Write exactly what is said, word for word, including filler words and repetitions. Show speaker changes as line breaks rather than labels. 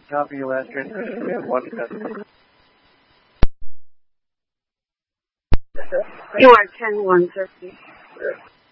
Copy your last transmission. We have one customer.
You are ten one thirty.